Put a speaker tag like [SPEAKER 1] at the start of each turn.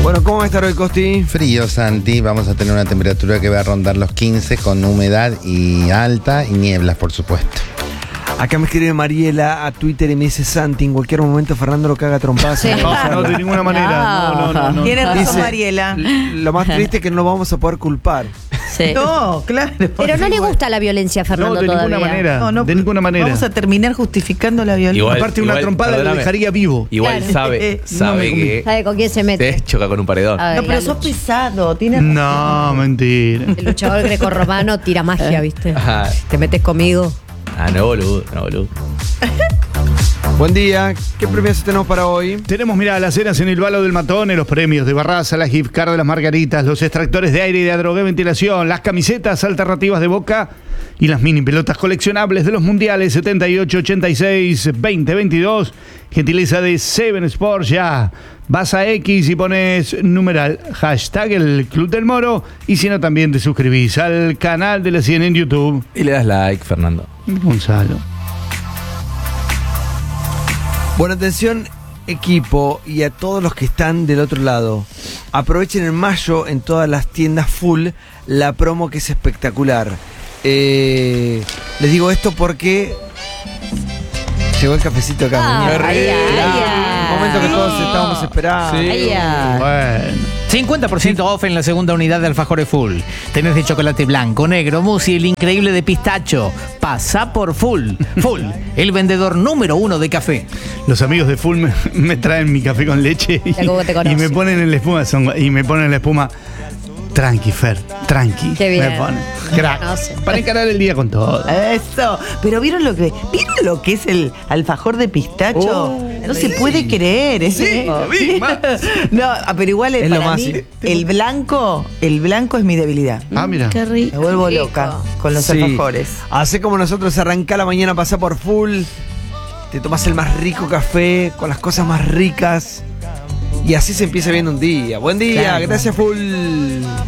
[SPEAKER 1] Bueno, ¿cómo va a estar hoy, Costi?
[SPEAKER 2] Frío, Santi. Vamos a tener una temperatura que va a rondar los 15 con humedad y alta y nieblas, por supuesto.
[SPEAKER 1] Acá me escribe Mariela a Twitter y me dice: Santi, en cualquier momento Fernando lo caga trompadas.
[SPEAKER 3] Sí.
[SPEAKER 4] No, de ninguna manera. No.
[SPEAKER 3] Tiene razón,
[SPEAKER 1] Dice,
[SPEAKER 3] Mariela.
[SPEAKER 1] Lo más triste es que no lo vamos a poder culpar.
[SPEAKER 3] Sí. No, claro.
[SPEAKER 5] Pero no le gusta la violencia a Fernando
[SPEAKER 4] No, de
[SPEAKER 5] todavía.
[SPEAKER 4] ninguna manera.
[SPEAKER 3] No,
[SPEAKER 4] de ninguna manera.
[SPEAKER 3] Vamos a terminar justificando la violencia.
[SPEAKER 6] Igual,
[SPEAKER 4] Aparte, una trompada lo
[SPEAKER 6] perdóname.
[SPEAKER 4] dejaría vivo.
[SPEAKER 6] Igual
[SPEAKER 5] Claro.
[SPEAKER 6] sabe que
[SPEAKER 5] ¿Sabe con quién se mete?
[SPEAKER 6] te choca con un paredón.
[SPEAKER 5] A ver,
[SPEAKER 3] No, pero sos pesado. Tienes
[SPEAKER 4] No, mentira.
[SPEAKER 5] el luchador grecorromano tira magia, ¿viste?
[SPEAKER 6] Ajá.
[SPEAKER 5] Te metes conmigo.
[SPEAKER 6] No, boludo.
[SPEAKER 1] Buen día. ¿Qué premios tenemos para hoy?
[SPEAKER 4] Tenemos, mira, las cenas en el Balo del Matón, los premios de Barraza, la gift card de las Margaritas, los extractores de aire y de Adrogué Ventilación, las camisetas alternativas de Boca y las mini pelotas coleccionables de los mundiales 78, 86, 20, 22. Gentileza de Seven Sports. Ya vas a X y pones numeral hashtag el Club del Moro, y si no, también te suscribís al canal de la 100 en YouTube.
[SPEAKER 6] Y le das like, Fernando.
[SPEAKER 4] Gonzalo.
[SPEAKER 1] Bueno, atención, equipo, y a todos los que están del otro lado. Aprovechen en mayo en todas las tiendas full la promo, que es espectacular. Les digo esto porque llegó el cafecito acá. muñeca. Un momento que todos estábamos esperando.
[SPEAKER 6] Sí.
[SPEAKER 4] Bueno.
[SPEAKER 7] 50% off en la segunda unidad de alfajores full. Tenés de chocolate blanco, negro, mousse y el increíble de pistacho. Pasá por Full. Full, el vendedor número 1 de café.
[SPEAKER 4] Los amigos de Full me traen mi café con leche y,
[SPEAKER 5] Ya como te conocen.
[SPEAKER 4] y me ponen en la espuma. Y me ponen en la espuma. Tranqui, Fer, tranqui.
[SPEAKER 5] Qué bien.
[SPEAKER 4] Me ponen. Crack.
[SPEAKER 5] conocen.
[SPEAKER 4] Para encarar el día con todo.
[SPEAKER 3] Eso. Pero ¿vieron lo que es el alfajor de pistacho? No se puede creer. No, pero igual
[SPEAKER 1] Es lo
[SPEAKER 3] para
[SPEAKER 1] más,
[SPEAKER 3] mí,
[SPEAKER 1] sí.
[SPEAKER 3] el blanco es mi debilidad.
[SPEAKER 4] Ah, mira.
[SPEAKER 3] Me vuelvo loca con los
[SPEAKER 1] Sí.
[SPEAKER 3] alfajores.
[SPEAKER 1] Hacé como nosotros, arrancá la mañana, pasá por Full. Te tomás el más rico café con las cosas más ricas. Y así se empieza viendo un día. Buen día,
[SPEAKER 3] Claro.
[SPEAKER 1] gracias Full.